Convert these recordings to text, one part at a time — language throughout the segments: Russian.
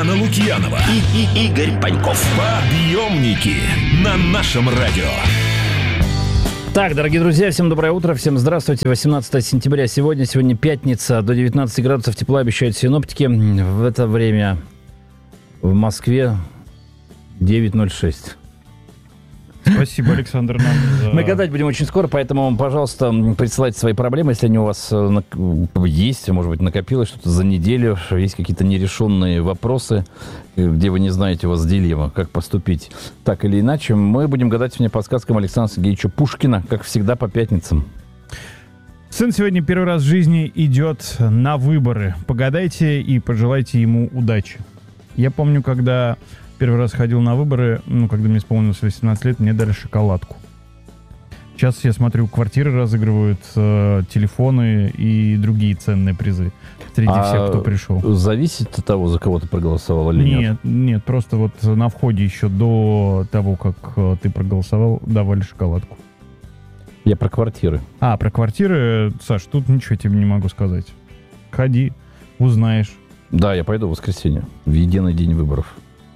Светлана Лукьянова и Игорь Паньков. Подъемники на нашем радио. Так, дорогие друзья, всем доброе утро, всем здравствуйте. 18 сентября сегодня пятница, до 19 градусов тепла обещают синоптики. В это время в Москве 9:06. Спасибо, Александр. Мы гадать будем очень скоро, поэтому, пожалуйста, присылайте свои проблемы, если они у вас есть, может быть, накопилось что-то за неделю, есть какие-то нерешенные вопросы, где вы не знаете, у вас дилемма, как поступить так или иначе. Мы будем гадать сегодня по сказкам Александра Сергеевича Пушкина, как всегда, по пятницам. Сын сегодня первый раз в жизни идет на выборы. Погадайте и пожелайте ему удачи. Я помню, когда первый раз ходил на выборы, когда мне исполнилось 18 лет, мне дали шоколадку. Сейчас я смотрю, квартиры разыгрывают, телефоны и другие ценные призы среди всех, кто пришел. Зависит от того, за кого ты проголосовал или нет? Нет, просто вот на входе еще до того, как ты проголосовал, давали шоколадку. Я про квартиры. Про квартиры, Саш, тут ничего тебе не могу сказать. Ходи, узнаешь. Да, я пойду в воскресенье, в единый день выборов.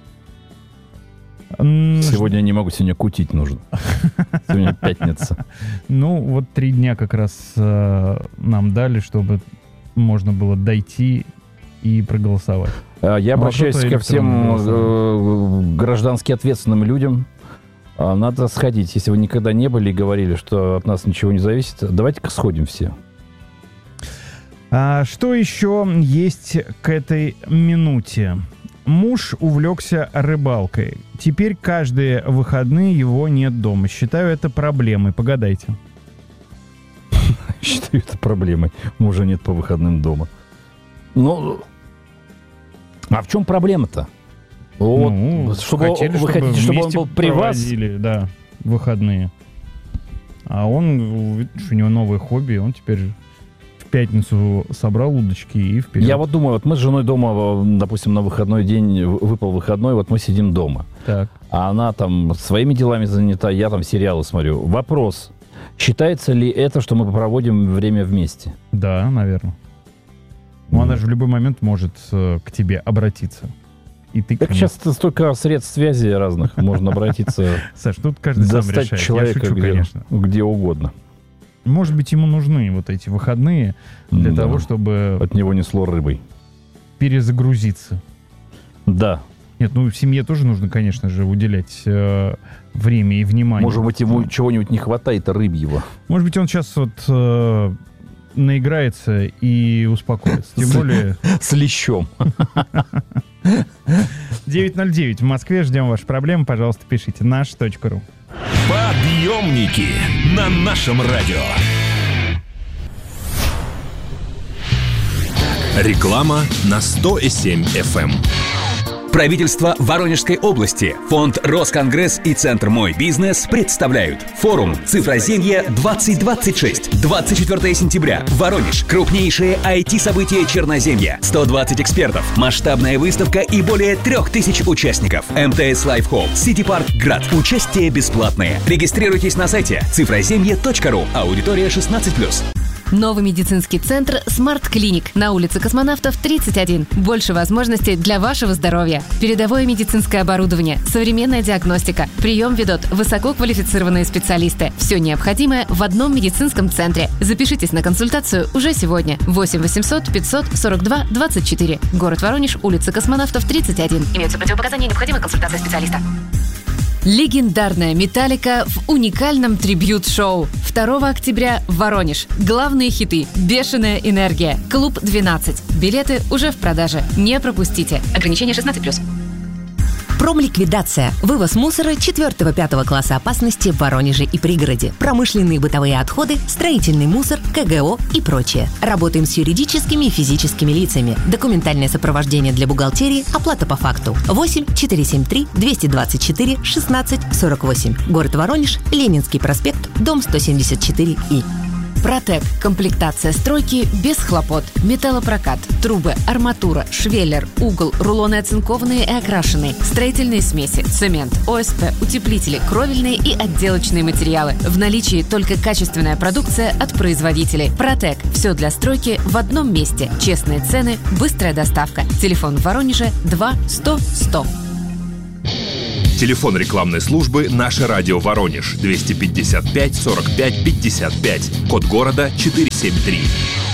Сегодня я не могу, сегодня кутить нужно. Сегодня пятница. 3 дня как раз нам дали, чтобы можно было дойти и проголосовать. Я обращаюсь ко всем граждански ответственным людям. Надо сходить. Если вы никогда не были и говорили, что от нас ничего не зависит, давайте-ка сходим все. Что еще есть к этой минуте? Муж увлекся рыбалкой. Теперь каждые выходные его нет дома. Считаю это проблемой. Погадайте. Считаю это проблемой. Мужа нет по выходным дома. А в чем проблема-то? Чтобы он был при вас? Да, выходные. А он, видишь, у него новое хобби, он теперь в пятницу собрал удочки и вперед. Я вот думаю, мы с женой дома, допустим, на выходной день, выпал выходной, вот мы сидим дома. Так. А она там своими делами занята, я там сериалы смотрю. Вопрос, считается ли это, что мы проводим время вместе? Да, наверное. Она же в любой момент может к тебе обратиться. И ты так сейчас столько средств связи разных, можно обратиться. Саш, тут каждый сам решает. Достать человека, я шучу, конечно. Где угодно. Может быть, ему нужны вот эти выходные для того, чтобы... От него несло рыбой. Перезагрузиться. Да. Нет, в семье тоже нужно, конечно же, уделять время и внимание. Может быть, ему чего-нибудь не хватает рыбьего. Может быть, он сейчас наиграется и успокоится. Тем более... С лещом. 9:09 в Москве. Ждем ваши проблемы. Пожалуйста, пишите наш.ру. Подъемники на нашем радио. Реклама на 100,7 FM. Правительство Воронежской области, фонд Росконгресс и Центр «Мой бизнес» представляют форум «Цифроземье-2026». 24 сентября. Воронеж. Крупнейшее IT-событие Черноземья. 120 экспертов. Масштабная выставка и более 3000 участников. МТС Live Hall. City Park Град. Участие бесплатное. Регистрируйтесь на сайте цифроземье.ру. Аудитория 16+. Новый медицинский центр Smart Clinic на улице Космонавтов, 31. Больше возможностей для вашего здоровья. Передовое медицинское оборудование, современная диагностика. Прием ведут высококвалифицированные специалисты. Все необходимое в одном медицинском центре. Запишитесь на консультацию уже сегодня. 8 800 542 24. Город Воронеж, улица Космонавтов, 31. Имеются противопоказания, необходимая консультация специалиста. Легендарная «Металлика» в уникальном трибьют-шоу. 2 октября в Воронеж. Главные хиты «Бешеная энергия», «Клуб 12». Билеты уже в продаже. Не пропустите. Ограничение 16+. Промликвидация. Вывоз мусора 4-5 класса опасности в Воронеже и пригороде. Промышленные бытовые отходы, строительный мусор, КГО и прочее. Работаем с юридическими и физическими лицами. Документальное сопровождение для бухгалтерии, оплата по факту. 8 473 224 16 48. Город Воронеж, Ленинский проспект, дом 174И. Протек. Комплектация стройки без хлопот. Металлопрокат. Трубы, арматура, швеллер, угол, рулоны оцинкованные и окрашенные, строительные смеси, цемент, ОСП, утеплители, кровельные и отделочные материалы. В наличии только качественная продукция от производителей. Протек. Все для стройки в одном месте. Честные цены, быстрая доставка. Телефон в Воронеже 2 100 100. Телефон рекламной службы «Наше радио Воронеж» 255 45 55. Код города 473.